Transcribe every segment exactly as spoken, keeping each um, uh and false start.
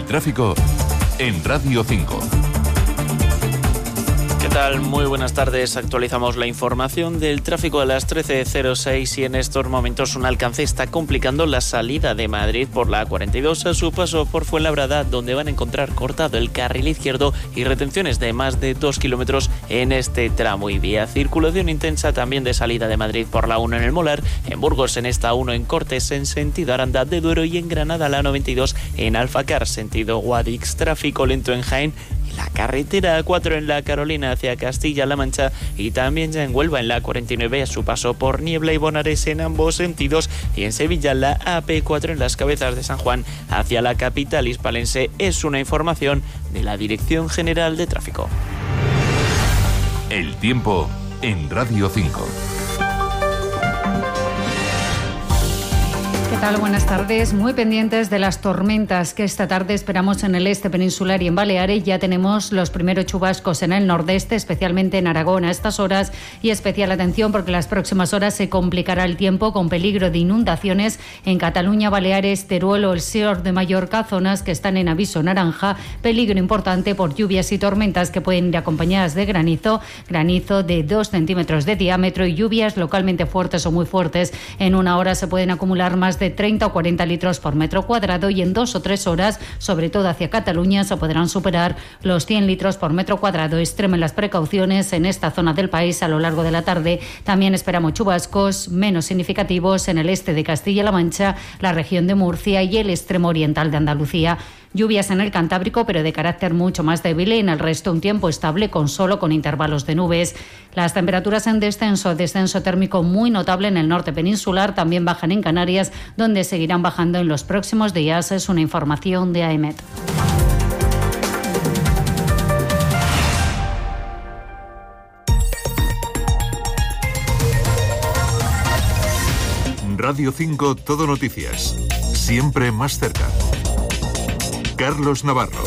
tráfico en Radio cinco. ¿Qué tal? Muy buenas tardes. Actualizamos la información del tráfico a las trece cero seis y en estos momentos un alcance está complicando la salida de Madrid por la A cuarenta y dos a su paso por Fuenlabrada, donde van a encontrar cortado el carril izquierdo y retenciones de más de dos kilómetros en este tramo y vía. Circulación intensa también de salida de Madrid por la uno en el Molar, en Burgos en esta uno en Cortes en sentido Aranda de Duero y en Granada la noventa y dos en Alfacar sentido Guadix. Tráfico lento en Jaén, la carretera A cuatro en la Carolina hacia Castilla-La Mancha y también ya en Huelva en la cuarenta y nueve a su paso por Niebla y Bonares en ambos sentidos, y en Sevilla la A P cuatro en las Cabezas de San Juan hacia la capital hispalense. Es una información de la Dirección General de Tráfico. El tiempo en Radio cinco. ¿Qué tal? Buenas tardes. Muy pendientes de las tormentas que esta tarde esperamos en el este peninsular y en Baleares. Ya tenemos los primeros chubascos en el nordeste, especialmente en Aragón a estas horas, y especial atención porque las próximas horas se complicará el tiempo con peligro de inundaciones en Cataluña, Baleares, Teruel o el Sior de Mallorca, zonas que están en aviso naranja, peligro importante por lluvias y tormentas que pueden ir acompañadas de granizo, granizo de dos centímetros de diámetro y lluvias localmente fuertes o muy fuertes. En una hora se pueden acumular más de treinta o cuarenta litros por metro cuadrado y en dos o tres horas, sobre todo hacia Cataluña, se podrán superar los cien litros por metro cuadrado. Extremen las precauciones en esta zona del país a lo largo de la tarde. También esperamos chubascos menos significativos en el este de Castilla-La Mancha, la región de Murcia y el extremo oriental de Andalucía. Lluvias en el Cantábrico, pero de carácter mucho más débil, y en el resto un tiempo estable con solo con intervalos de nubes. Las temperaturas en descenso, descenso térmico muy notable en el norte peninsular, también bajan en Canarias, donde seguirán bajando en los próximos días. Es una información de AEMET. Radio cinco Todo Noticias. Siempre más cerca. Carlos Navarro.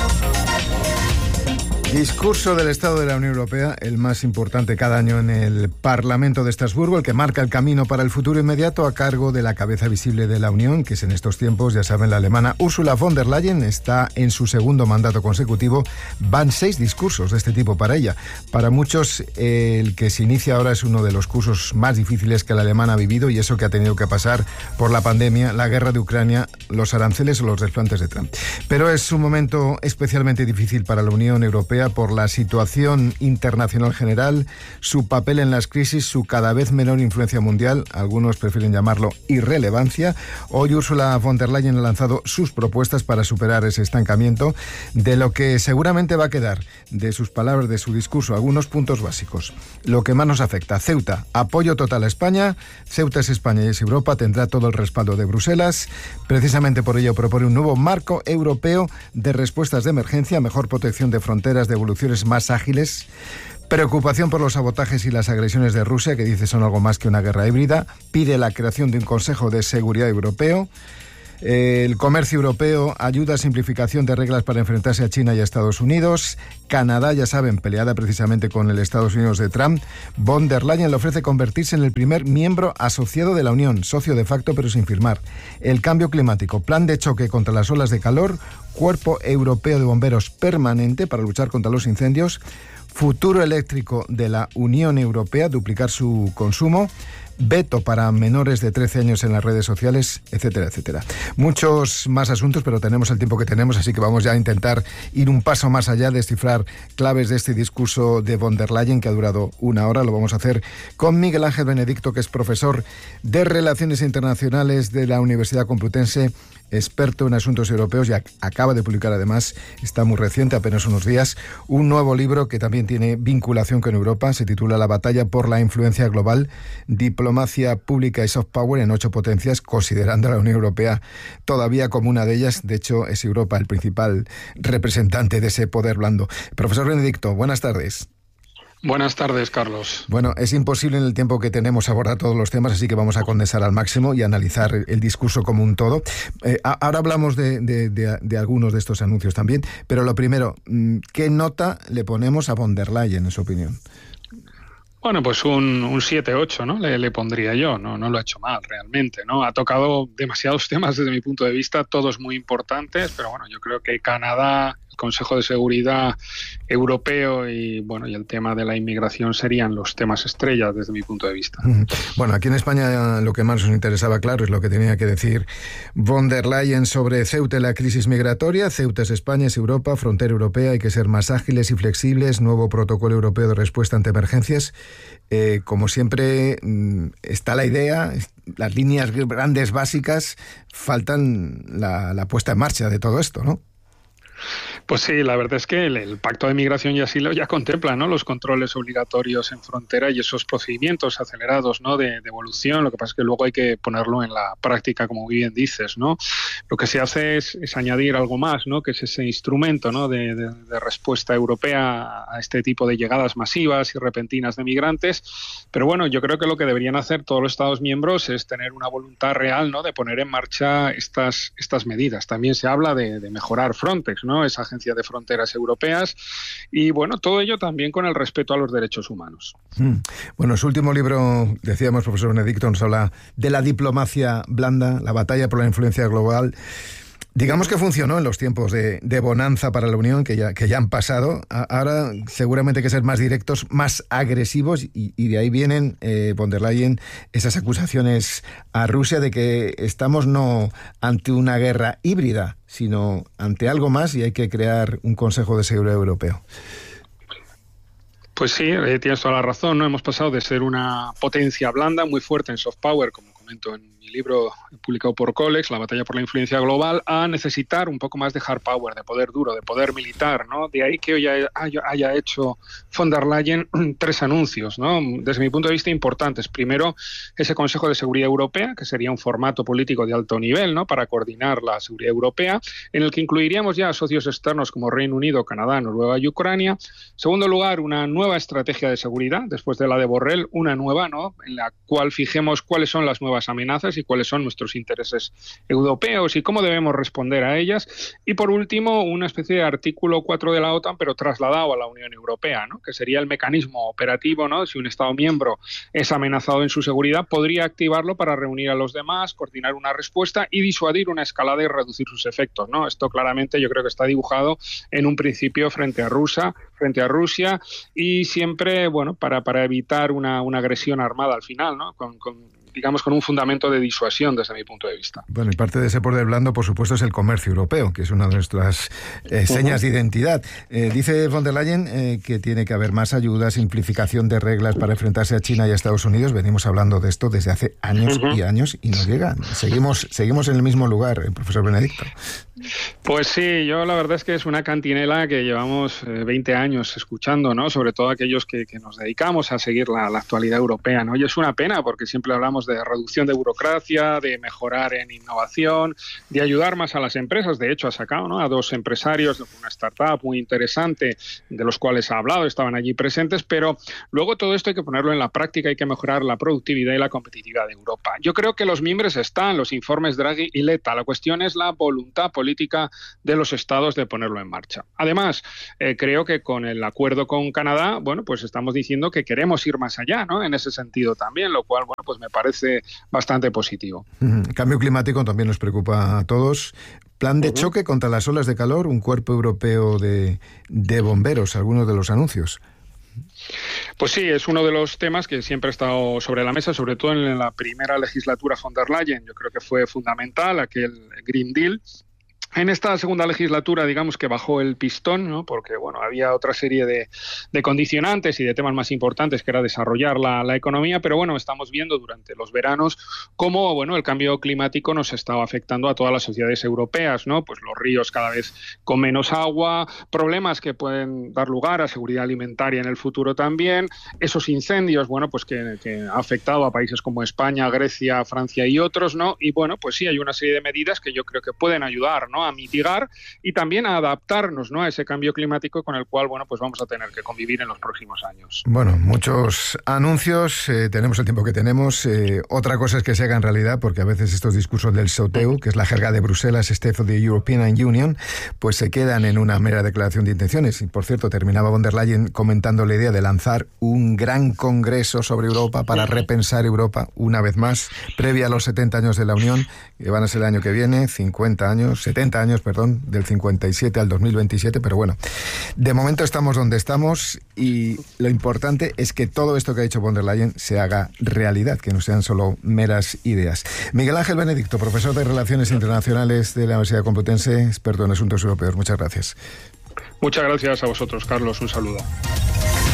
Discurso del Estado de la Unión Europea, el más importante cada año en el Parlamento de Estrasburgo, el que marca el camino para el futuro inmediato a cargo de la cabeza visible de la Unión, que es en estos tiempos, ya saben, la alemana Ursula von der Leyen. Está en su segundo mandato consecutivo. Van seis discursos de este tipo para ella. Para muchos, el que se inicia ahora es uno de los cursos más difíciles que la alemana ha vivido, y eso que ha tenido que pasar por la pandemia, la guerra de Ucrania, los aranceles o los desplantes de Trump. Pero es un momento especialmente difícil para la Unión Europea por la situación internacional general, su papel en las crisis, su cada vez menor influencia mundial, algunos prefieren llamarlo irrelevancia. Hoy Ursula von der Leyen ha lanzado sus propuestas para superar ese estancamiento, de lo que seguramente va a quedar de sus palabras, de su discurso, algunos puntos básicos. Lo que más nos afecta: Ceuta, apoyo total a España. Ceuta es España y es Europa, tendrá todo el respaldo de Bruselas. Precisamente por ello propone un nuevo marco europeo de respuestas de emergencia, mejor protección de fronteras, devoluciones más ágiles, preocupación por los sabotajes y las agresiones de Rusia, que dice son algo más que una guerra híbrida, pide la creación de un Consejo de Seguridad Europeo, el comercio europeo, ayuda a simplificación de reglas para enfrentarse a China y a Estados Unidos. Canadá, ya saben, peleada precisamente con el Estados Unidos de Trump. Von der Leyen le ofrece convertirse en el primer miembro asociado de la Unión, socio de facto pero sin firmar. El cambio climático, plan de choque contra las olas de calor, cuerpo europeo de bomberos permanente para luchar contra los incendios, futuro eléctrico de la Unión Europea, duplicar su consumo, veto para menores de trece años en las redes sociales, etcétera, etcétera. Muchos más asuntos, pero tenemos el tiempo que tenemos, así que vamos ya a intentar ir un paso más allá, descifrar claves de este discurso de von der Leyen, que ha durado una hora. Lo vamos a hacer con Miguel Ángel Benedicto, que es profesor de Relaciones Internacionales de la Universidad Complutense, experto en asuntos europeos, y acaba de publicar, además, está muy reciente, apenas unos días, un nuevo libro que también tiene vinculación con Europa. Se titula La batalla por la influencia global, diplomacia pública y soft power en ocho potencias, considerando a la Unión Europea todavía como una de ellas. De hecho, es Europa el principal representante de ese poder blando. Profesor Benedicto, buenas tardes. Buenas tardes, Carlos. Bueno, es imposible en el tiempo que tenemos abordar todos los temas, así que vamos a condensar al máximo y analizar el discurso como un todo. Eh, ahora hablamos de, de, de, de algunos de estos anuncios también, pero lo primero, ¿qué nota le ponemos a von der Leyen, en su opinión? Bueno, pues un, un siete ocho, ¿no? Le, le pondría yo, no, no lo ha hecho mal realmente, ¿no? Ha tocado demasiados temas desde mi punto de vista, todos muy importantes, pero bueno, yo creo que Canadá, el Consejo de Seguridad Europeo y bueno, y el tema de la inmigración serían los temas estrellas desde mi punto de vista. Bueno, aquí en España lo que más nos interesaba, claro, es lo que tenía que decir von der Leyen sobre Ceuta y la crisis migratoria. Ceuta es España, es Europa, frontera europea, hay que ser más ágiles y flexibles, nuevo protocolo europeo de respuesta ante emergencias. Eh, como siempre, está la idea, las líneas grandes básicas, faltan la, la puesta en marcha de todo esto, ¿no? Pues sí, la verdad es que el, el Pacto de Migración y Asilo ya contempla, ¿no?, los controles obligatorios en frontera y esos procedimientos acelerados, ¿no?, de devolución. Lo que pasa es que luego hay que ponerlo en la práctica, como bien dices, ¿no? Lo que se hace es, es añadir algo más, ¿no?, que es ese instrumento, ¿no?, de, de, de respuesta europea a este tipo de llegadas masivas y repentinas de migrantes. Pero bueno, yo creo que lo que deberían hacer todos los Estados miembros es tener una voluntad real, ¿no?, de poner en marcha estas, estas medidas. También se habla de, de mejorar Frontex, ¿no?, esa agencia de fronteras europeas, y bueno, todo ello también con el respeto a los derechos humanos. Mm. Bueno, su último libro, decíamos, profesor Benedicto, nos habla de la diplomacia blanda, la batalla por la influencia global. Digamos que funcionó en los tiempos de, de bonanza para la Unión, que ya, que ya han pasado. Ahora seguramente hay que ser más directos, más agresivos, y, y de ahí vienen, eh, von der Leyen, esas acusaciones a Rusia de que estamos no ante una guerra híbrida, sino ante algo más, y hay que crear un Consejo de Seguridad Europeo. Pues sí, eh, tienes toda la razón, ¿no? Hemos pasado de ser una potencia blanda, muy fuerte en soft power, como comento en mi libro publicado por Colex, La batalla por la influencia global, a necesitar un poco más de hard power, de poder duro, de poder militar, ¿no? De ahí que hoy haya, haya hecho von der Leyen tres anuncios, ¿no?, desde mi punto de vista importantes. Primero, ese Consejo de Seguridad Europea, que sería un formato político de alto nivel, ¿no?, para coordinar la seguridad europea, en el que incluiríamos ya a socios externos como Reino Unido, Canadá, Noruega y Ucrania. Segundo lugar, una nueva estrategia de seguridad, después de la de Borrell, una nueva, ¿no?, en la cual fijemos cuáles son las nuevas amenazas y cuáles son nuestros intereses europeos y cómo debemos responder a ellas. Y por último, una especie de artículo cuatro de la OTAN, pero trasladado a la Unión Europea, ¿no?, que sería el mecanismo operativo, ¿no?, si un Estado miembro es amenazado en su seguridad, podría activarlo para reunir a los demás, coordinar una respuesta y disuadir una escalada y reducir sus efectos, ¿no? Esto claramente yo creo que está dibujado en un principio frente a Rusia, frente a Rusia y siempre, bueno, para, para evitar una, una agresión armada al final, ¿no?, con, con digamos, con un fundamento de disuasión desde mi punto de vista. Bueno, y parte de ese poder blando, por supuesto, es el comercio europeo, que es una de nuestras eh, señas uh-huh. de identidad. Eh, dice von der Leyen eh, que tiene que haber más ayuda, simplificación de reglas para enfrentarse a China y a Estados Unidos. Venimos hablando de esto desde hace años uh-huh. y años y no llegan. Seguimos, seguimos en el mismo lugar, eh, profesor Benedicto. Pues sí, yo la verdad es que es una cantinela que llevamos eh, veinte años escuchando, ¿no?, sobre todo aquellos que, que nos dedicamos a seguir la, la actualidad europea, ¿no? Y es una pena porque siempre hablamos de reducción de burocracia, de mejorar en innovación, de ayudar más a las empresas. De hecho, ha sacado, ¿no?, a dos empresarios de una startup muy interesante, de los cuales ha hablado, estaban allí presentes, pero luego todo esto hay que ponerlo en la práctica, hay que mejorar la productividad y la competitividad de Europa. Yo creo que los mimbres están, los informes Draghi y Letta. La cuestión es la voluntad política de los estados de ponerlo en marcha. Además, eh, creo que con el acuerdo con Canadá, bueno, pues estamos diciendo que queremos ir más allá, ¿no?, en ese sentido también, lo cual, bueno, pues me parece bastante positivo. El cambio climático también nos preocupa a todos. Plan de uh-huh. choque contra las olas de calor, un cuerpo europeo de, de bomberos, algunos de los anuncios. Pues sí, es uno de los temas que siempre ha estado sobre la mesa, sobre todo en la primera legislatura von der Leyen. Yo creo que fue fundamental aquel Green Deal. En esta segunda legislatura, digamos que bajó el pistón, ¿no?, porque bueno, había otra serie de, de condicionantes y de temas más importantes, que era desarrollar la, la economía, pero bueno, estamos viendo durante los veranos cómo, bueno, el cambio climático nos estaba afectando a todas las sociedades europeas, ¿no? Pues los ríos cada vez con menos agua, problemas que pueden dar lugar a seguridad alimentaria en el futuro también, esos incendios, bueno, pues que, que ha afectado a países como España, Grecia, Francia y otros, ¿no? Y bueno, pues sí, hay una serie de medidas que yo creo que pueden ayudar, ¿no?, ¿no?, a mitigar y también a adaptarnos, ¿no?, a ese cambio climático con el cual, bueno, pues vamos a tener que convivir en los próximos años. Bueno, muchos anuncios, eh, tenemos el tiempo que tenemos. Eh, otra cosa es que se haga en realidad, porque a veces estos discursos del SOTEU, que es la jerga de Bruselas, State of the European Union, pues se quedan en una mera declaración de intenciones. Y por cierto, terminaba von der Leyen comentando la idea de lanzar un gran congreso sobre Europa para repensar Europa una vez más, previa a los setenta años de la Unión, que van a ser el año que viene, cincuenta años, setenta años, perdón, del cincuenta y siete al dos mil veintisiete, pero bueno, de momento estamos donde estamos y lo importante es que todo esto que ha dicho von der Leyen se haga realidad, que no sean solo meras ideas. Miguel Ángel Benedicto, profesor de Relaciones Internacionales de la Universidad Complutense, experto en asuntos europeos. Muchas gracias. Muchas gracias a vosotros, Carlos. Un saludo.